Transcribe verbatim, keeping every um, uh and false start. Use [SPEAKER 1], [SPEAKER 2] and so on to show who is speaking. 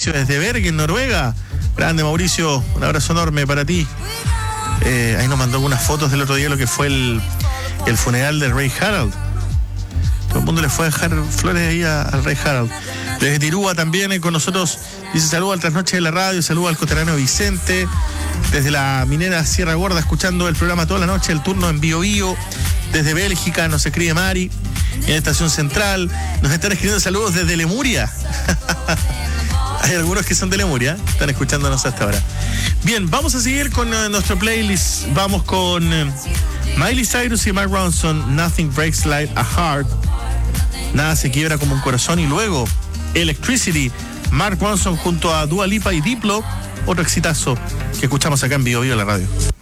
[SPEAKER 1] Mauricio desde Bergen, Noruega. Grande Mauricio, un abrazo enorme para ti. Eh, ahí nos mandó algunas fotos del otro día, lo que fue el, el funeral del rey Harald. Todo el mundo le fue a dejar flores ahí a, al rey Harald. Desde Tirúa también eh, con nosotros, dice saludo al Trasnoche de la Radio, saludo al coterráneo Vicente. Desde la minera Sierra Gorda, escuchando el programa toda la noche, el turno en Bio Bio. Desde Bélgica nos escribe Mari, en la Estación Central. Nos están escribiendo saludos desde Lemuria. Hay algunos que son de Lemuria, están escuchándonos hasta ahora. Bien, vamos a seguir con uh, nuestro playlist. Vamos con uh, Miley Cyrus y Mark Ronson, Nothing Breaks Like a Heart. Nada se quiebra como un corazón. Y luego Electricity, Mark Ronson junto a Dua Lipa y Diplo. Otro exitazo que escuchamos acá en Bio Bio la radio.